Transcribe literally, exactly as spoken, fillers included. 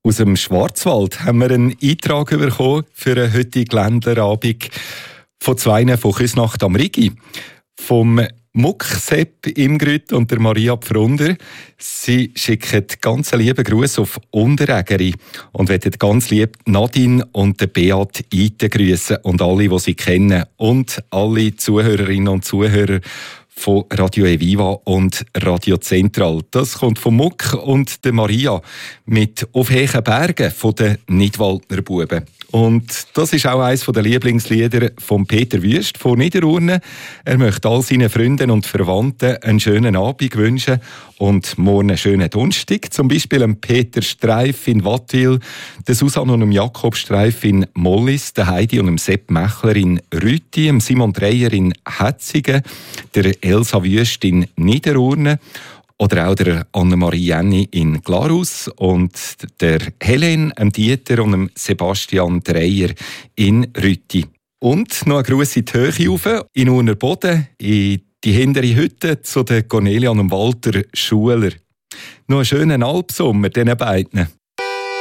Aus dem Schwarzwald haben wir einen Eintrag bekommen für einen heutigen Ländlerabend von zwei von Küsnacht am Rigi. Vom Muck Sepp Imgrüt und der Maria Pfrunder. Sie schicken ganz lieben Gruß auf Unterägeri und wollen ganz lieb Nadine und den Beat Eiten grüßen und alle, die sie kennen. Und alle Zuhörerinnen und Zuhörer von Radio Eviva und Radio Zentral. Das kommt von Muck und der Maria mit «Auf hechen Bergen» von den Nidwaldner Buben. Und das ist auch eines der Lieblingslieder von Peter Wüst von Niederurne. Er möchte all seinen Freunden und Verwandten einen schönen Abend wünschen und morgen einen schönen Donnerstag. Zum Beispiel dem Peter Streif in Wattwil, der Susanne und dem Jakob Streif in Mollis, der Heidi und dem Sepp Mechler in Rütti, dem Simon Dreyer in Hetzigen, der Elsa Wüst in Niederurne oder auch der Annemarie Jenny in Glarus und der Helen, dem Dieter und dem Sebastian Dreyer in Rütti. Und noch eine Gruß in die Höhe rauf, in Urner Boden, in die hintere Hütte zu den Cornelia und dem Walter Schuler. Noch einen schönen Alpsommer diesen beiden.